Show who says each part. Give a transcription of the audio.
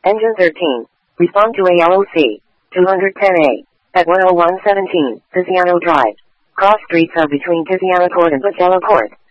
Speaker 1: Engine 13. Respond to ALOC. 210A. At 10117, Tiziano Drive. Cross streets are between Tiziano Court and Pacello Court.